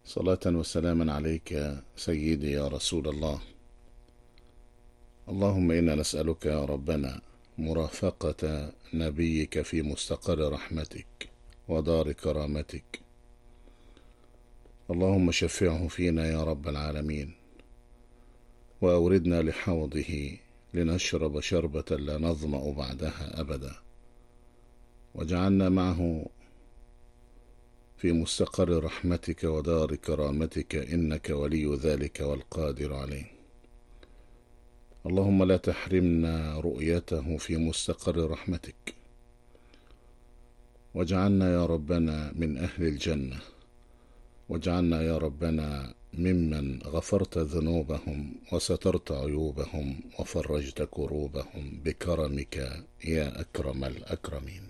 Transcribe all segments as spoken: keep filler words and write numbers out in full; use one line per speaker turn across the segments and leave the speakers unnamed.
صلاة وسلاما عليك سيدي يا رسول الله. اللهم إنا نسألك يا ربنا مرافقة نبيك في مستقر رحمتك ودار كرامتك. اللهم شفعه فينا يا رب العالمين، وأوردنا لحوضه لنشرب شربة لا نظمأ بعدها أبدا، واجعلنا معه في مستقر رحمتك ودار كرامتك، إنك ولي ذلك والقادر عليه. اللهم لا تحرمنا رؤيته في مستقر رحمتك، واجعلنا يا ربنا من أهل الجنة، واجعلنا يا ربنا ممن غفرت ذنوبهم وسترت عيوبهم وفرجت كروبهم بكرمك يا أكرم الأكرمين.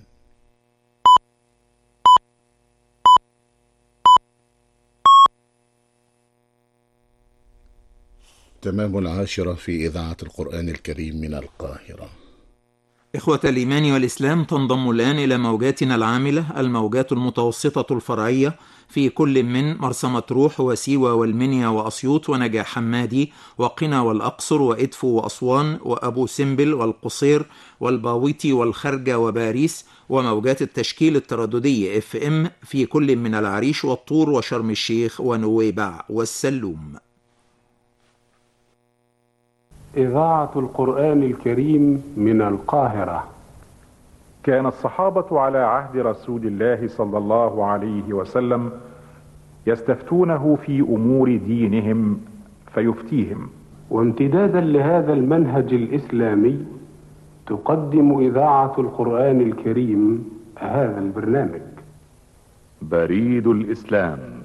تمام العاشرة في إذاعة القرآن الكريم من القاهرة.
إخوة الإيمان والإسلام، تنضم الآن إلى موجاتنا العاملة الموجات المتوسطة الفرعية في كل من مرسى مطروح وسيوة والمنيا وأسيوط ونجع حمادي وقنا والأقصر وإدفو وأسوان وأبو سمبل والقصير والباويتي والخرجة وباريس، وموجات التشكيل الترددي اف ام في كل من العريش والطور وشرم الشيخ ونويبع والسلوم.
إذاعة القرآن الكريم من القاهرة.
كان الصحابة على عهد رسول الله صلى الله عليه وسلم يستفتونه في أمور دينهم فيفتيهم.
وامتدادا لهذا المنهج الإسلامي تقدم إذاعة القرآن الكريم هذا البرنامج.
بريد الإسلام،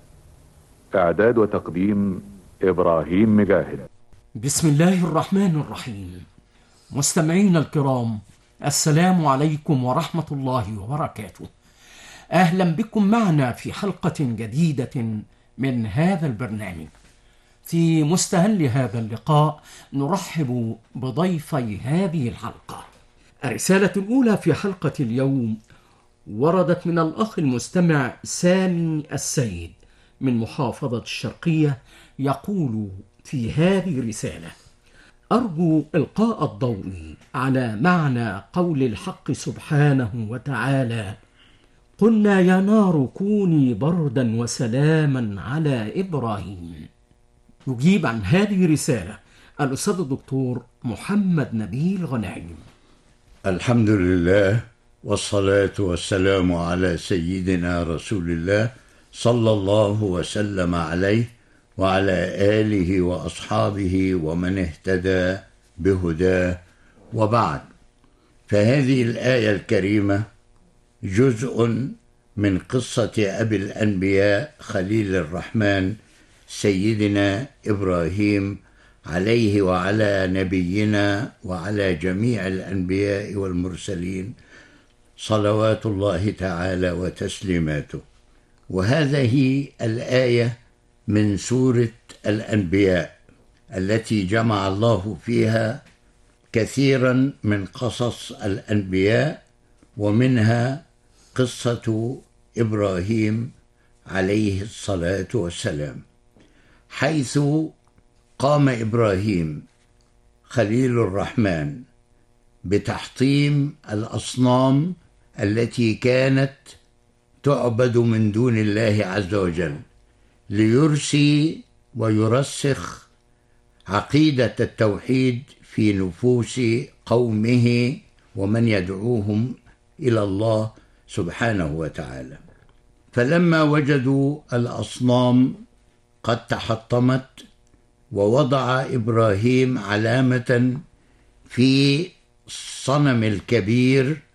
إعداد وتقديم إبراهيم مجاهد.
بسم الله الرحمن الرحيم. مستمعين الكرام، السلام عليكم ورحمة الله وبركاته. أهلا بكم معنا في حلقة جديدة من هذا البرنامج. في مستهل هذا اللقاء نرحب بضيفي هذه الحلقة. الرسالة الأولى في حلقة اليوم وردت من الأخ المستمع سامي السيد من محافظة الشرقية، يقول في هذه الرسالة: أرجو إلقاء الضوء على معنى قول الحق سبحانه وتعالى: قلنا يا نار كوني بردا وسلاما على إبراهيم. يجيب عن هذه الرسالة الأستاذ الدكتور محمد نبيل غنايم.
الحمد لله والصلاة والسلام على سيدنا رسول الله صلى الله وسلم عليه وعلى آله وأصحابه ومن اهتدى بهداه، وبعد. فهذه الآية الكريمة جزء من قصة أبي الأنبياء خليل الرحمن سيدنا إبراهيم عليه وعلى نبينا وعلى جميع الأنبياء والمرسلين صلوات الله تعالى وتسليماته. وهذه الآية من سورة الأنبياء التي جمع الله فيها كثيرا من قصص الأنبياء، ومنها قصة إبراهيم عليه الصلاة والسلام، حيث قام إبراهيم خليل الرحمن بتحطيم الأصنام التي كانت تعبد من دون الله عز وجل، ليرسي ويرسخ عقيدة التوحيد في نفوس قومه ومن يدعوهم إلى الله سبحانه وتعالى. فلما وجدوا الأصنام قد تحطمت، ووضع إبراهيم علامة في الصنم الكبير